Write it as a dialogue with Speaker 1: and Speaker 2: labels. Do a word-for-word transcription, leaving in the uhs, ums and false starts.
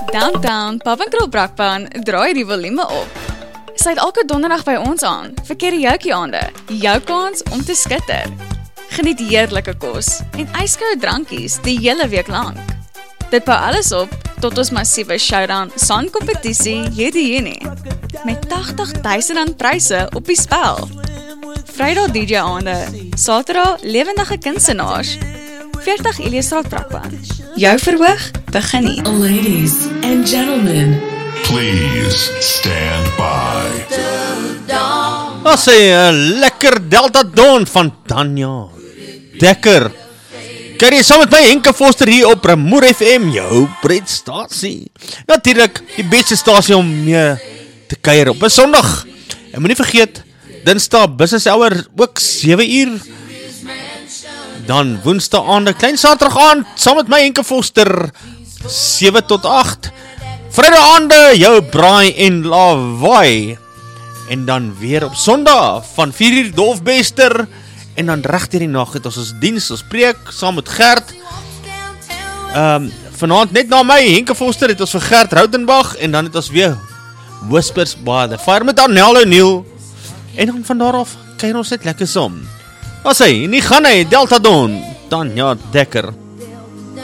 Speaker 1: Downtown, Pap en Krul Brakpan, draai die volume op. Sluit elke donderdag by ons aan, vir karaoke aande, jou kans om te skitter. Geniet heerlike kos en ijskoue drankies die hele week lang. Dit bou alles op tot ons massiewe showdown sangkompetisie hierdie Junie, met tagtig duisend rand pryse op die spel. Vrydag D J aande, Saterdag lewendige kunstenaars, veertig Eliasstraat Brakpan. Jou verhoog begin nie.
Speaker 2: Ladies and gentlemen,
Speaker 3: please stand by.
Speaker 4: Wat sê een lekker Delta Dawn van Tanya Dekker. Kyk jy saam met my Henke Foster hier op Remoer F M, jou breedstasie. Natuurlijk die beste stasie om mee te kuier op 'n Sondag. En moet nie vergeet, Dinsdag business hour ook sewe uur. Dan Woensdag aande, klein Saterdag aand, saam met my Henke Foster, sewe tot agt. Vrydag aande, jou braai en lawaai. En dan weer op Sondag, van vier uur Dolfbester. En dan recht hierdie nacht het ons ons diens, ons preek, saam met Gert. Um, vanavond net na my, Henke Foster, het ons vir Gert Routenbach. En dan het ons weer Whispers by the Fire met Arnel O'Neill. En dan van daaraf, kyk ons net lekker som. Wat sê, nie gaan hy, Delta Dawn, Tanya Dekker.